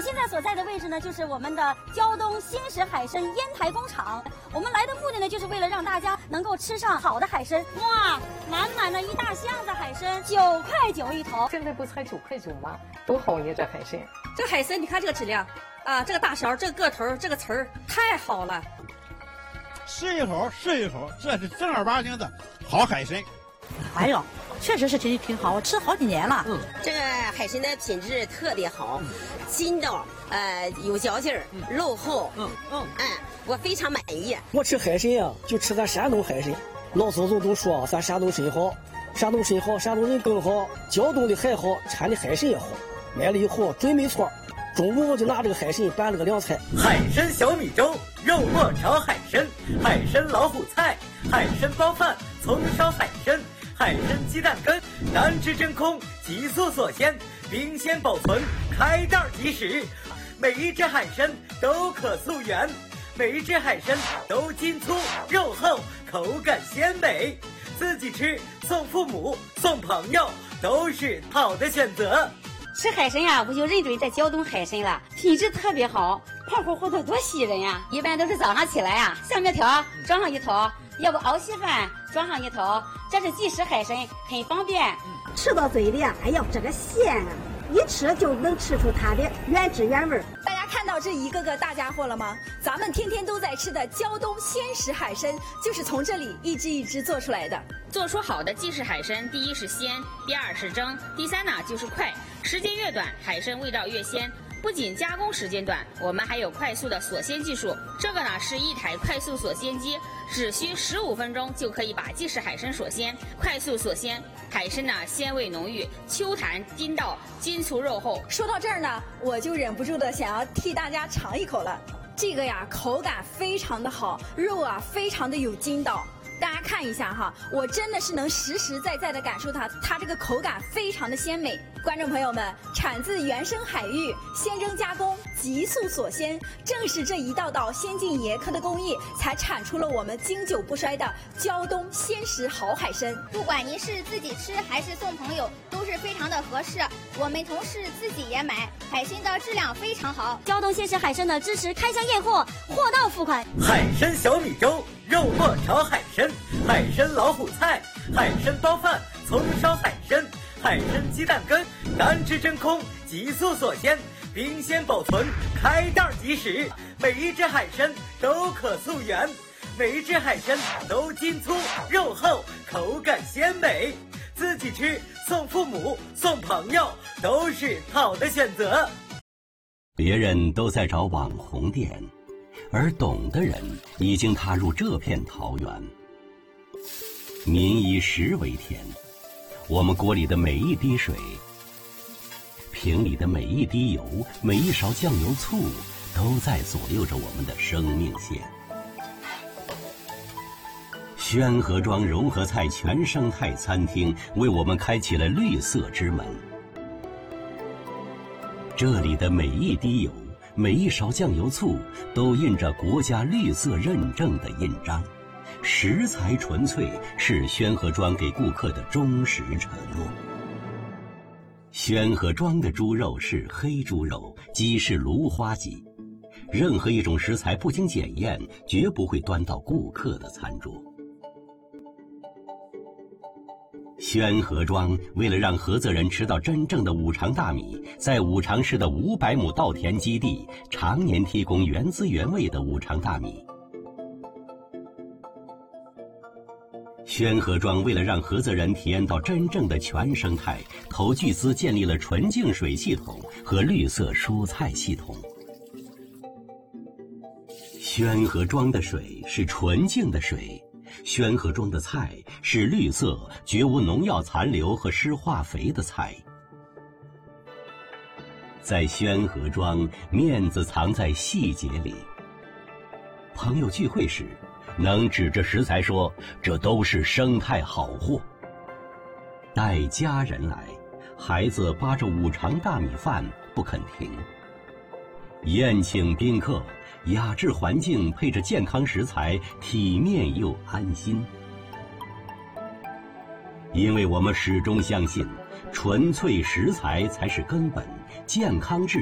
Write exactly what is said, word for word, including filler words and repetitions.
我现在所在的位置呢，就是我们的胶东鲜食海参烟台工厂。我们来的目的呢，就是为了让大家能够吃上好的海参。哇，满满的一大箱子海参，九块九一头。 现在不才九块九吗？多好呀，这海参！ 这海参，你看这个质量啊，这个大小，这个个头，这个词儿太好了。 吃一口是一口，这是正儿八经的好海参。 哎呦，确实是挺挺好，我吃好几年了。 嗯，这个海参的品质特别好，筋道，呃，有嚼劲儿，肉厚。嗯嗯嗯，我非常满意。 我吃海参呀、啊，就吃咱山东海参。老祖宗都说咱山东参好，山东参好，山东人更好，胶东的还好，产的海参也好。买了以后准没错，中午我就拿这个海参拌了个凉菜。 海参小米粥，肉末炒海参，海参老虎菜，海参包饭，葱烧海参。海参鸡蛋羹，单汁真空，急速锁鲜，冰鲜保存，开袋即食。每一只海参都可溯源，每一只海参都筋粗肉厚，口感鲜美。自己吃、送父母、送朋友都是好的选择。 吃海参呀，我就认准这胶东海参了，品质特别好，泡乎乎的多吸人呀！一般都是早上起来呀，下面条装上一头，要不熬稀饭装上一头，这是即食海参，很方便。 吃到嘴里啊，哎呀，这个鲜啊，一吃就能吃出它的原汁原味。 大家看到这一个个大家伙了吗？咱们天天都在吃的胶东鲜食海参，就是从这里一只一只做出来的。 做出好的即食海参，第一是鲜，第二是蒸，第三呢就是快。时间越短，海参味道越鲜。不仅加工时间短，我们还有快速的锁鲜技术。这个呢是一台快速锁鲜机，只需十五分钟就可以把即食海参锁鲜。快速锁鲜，海参呢鲜味浓郁，秋弹筋道，筋粗肉厚。 说到这儿呢，我就忍不住的想要替大家尝一口了。这个呀，口感非常的好，肉啊非常的有筋道。大家看一下哈，我真的是能实实在在的感受它，它这个口感非常的鲜美。观众朋友们，产自原生海域，鲜蒸加工，急速锁鲜，正是这一道道先进严苛的工艺，才产出了我们经久不衰的胶东鲜食好海参。 不管您是自己吃还是送朋友，都是非常的合适。我们同事自己也买，海参的质量非常好。 胶东鲜食海参呢，支持开箱验货，货到付款。 海参小米粥，肉末炒海参，海参老虎菜，海参包饭，葱烧海参，海参鸡蛋羹，单汁真空，急速锁鲜，冰鲜保存，开袋即食。每一只海参都可溯源，每一只海参都筋粗肉厚，口感鲜美。自己吃、送父母、送朋友都是好的选择。 别人都在找网红店，而懂的人已经踏入这片桃源。民以食为天，我们锅里的每一滴水，瓶里的每一滴油，每一勺酱油醋，都在左右着我们的生命线。宣和庄柔和菜全生态餐厅为我们开启了绿色之门。这里的每一滴油，每一勺酱油醋，都印着国家绿色认证的印章。食材纯粹是宣和庄给顾客的忠实承诺。宣和庄的猪肉是黑猪肉，鸡是芦花鸡。任何一种食材不经检验，绝不会端到顾客的餐桌。宣和庄为了让菏泽人吃到真正的五常大米，在五常市的五百亩稻田基地常年提供原汁原味的五常大米。宣和庄为了让菏泽人体验到真正的全生态，投巨资建立了纯净水系统和绿色蔬菜系统。宣和庄的水是纯净的水，宣和庄的菜是绿色、绝无农药残留和施化肥的菜。在宣和庄，面子藏在细节里。朋友聚会时，能指着食材说这都是生态好货。带家人来，孩子扒着五常大米饭不肯停。宴请宾客，雅致环境配着健康食材，体面又安心。因为我们始终相信，纯粹食材才是根本，健康质